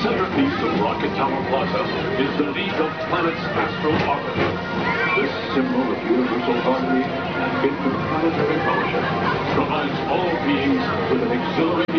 centerpiece of Rocket Tower Plaza is the League of Planets Astral Orbiter. This symbol of universal harmony and interplanetary fellowship provides all beings with an exhilarating